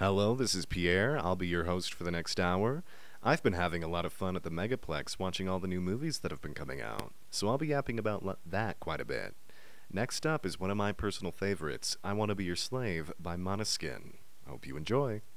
Hello, this is Pierre. I'll be your host for the next hour. I've been having a lot of fun at the Megaplex watching all the new movies that have been coming out, so I'll be yapping about that quite a bit. Next up is one of my personal favorites, I Want to Be Your Slave by Måneskin. Hope you enjoy.